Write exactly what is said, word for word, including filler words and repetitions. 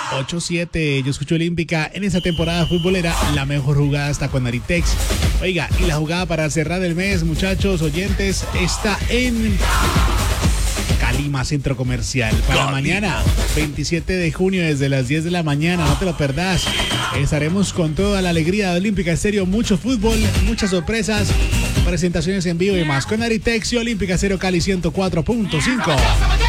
ocho siete. Yo escucho Olímpica en esta temporada futbolera. La mejor jugada está con Aritex. Oiga, y la jugada para cerrar el mes, muchachos, oyentes, está en Calima Centro Comercial. Para Calima. Mañana, veintisiete de junio, desde las diez de la mañana. No te lo perdás. Estaremos con toda la alegría de Olímpica Estéreo. Mucho fútbol, muchas sorpresas, presentaciones en vivo y más. Con Aritex y Olímpica Estéreo Cali ciento cuatro punto cinco.